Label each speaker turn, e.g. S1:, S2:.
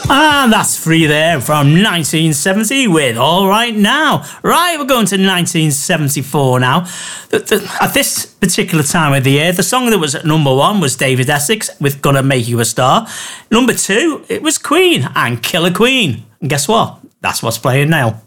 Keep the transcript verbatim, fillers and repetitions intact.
S1: And that's Free there from nineteen seventy with All Right Now. Right, we're going to nineteen seventy-four now. The, the, at this particular time of the year, the song that was at number one was David Essex with Gonna Make You a Star. Number two, it was Queen and Killer Queen. And guess what? That's what's playing now.